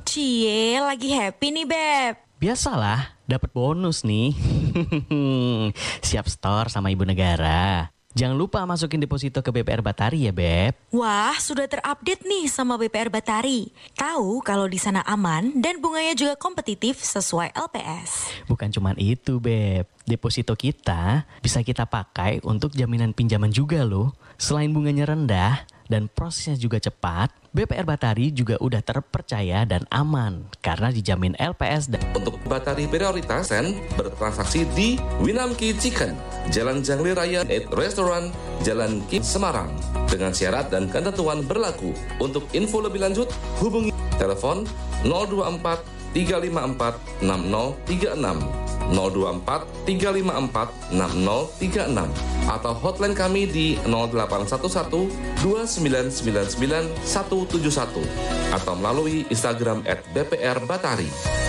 Cie, lagi happy nih, Beb. Biasalah, dapat bonus nih. Siap store sama Ibu Negara. Jangan lupa masukin deposito ke BPR Batari ya, Beb. Wah, sudah terupdate nih sama BPR Batari. Tahu kalau di sana aman dan bunganya juga kompetitif sesuai LPS. Bukan cuman itu, Beb. Deposito kita bisa kita pakai untuk jaminan pinjaman juga loh. Selain bunganya rendah dan prosesnya juga cepat, BPR Batari juga udah terpercaya dan aman karena dijamin LPS dan Untuk Batari prioritas bertransaksi di Winamki Chicken, Jalan Jangli Raya, Restoran, Jalan Ki Semarang. Dengan syarat dan ketentuan berlaku. Untuk info lebih lanjut, hubungi telepon 024 354 6036. 024 354 6036 atau hotline kami di 0811 2999 171 atau melalui Instagram @bprbatari.